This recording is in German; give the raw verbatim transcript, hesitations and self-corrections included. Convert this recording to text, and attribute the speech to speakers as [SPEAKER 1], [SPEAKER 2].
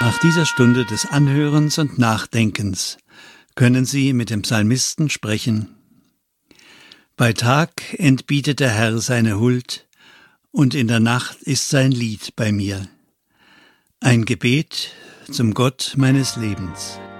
[SPEAKER 1] Nach dieser Stunde des Anhörens und Nachdenkens können Sie mit dem Psalmisten sprechen. Bei Tag entbietet der Herr seine Huld, und in der Nacht ist sein Lied bei mir. Ein Gebet zum Gott meines Lebens.